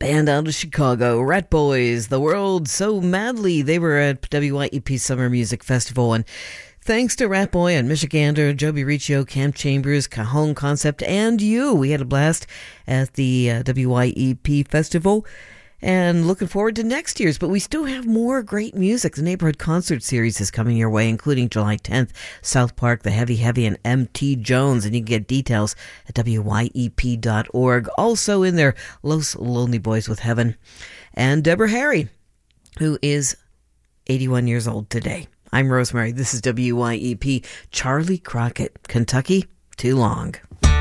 band out of Chicago, Rat Boys, The World So Madly. They were at WYEP Summer Music Festival, and thanks to Rat Boy and Michigander, Joby Riccio, Camp Chambers, Cajon Concept, and you, we had a blast at the WYEP Festival. And looking forward to next year's, but we still have more great music. The Neighborhood Concert Series is coming your way, including July 10th, South Park, The Heavy Heavy, and M.T. Jones. And you can get details at wyep.org. Also in there, Los Lonely Boys with Heaven. And Deborah Harry, who is 81 years old today. I'm Rosemary. This is WYEP. Charlie Crockett, Kentucky, Too Long.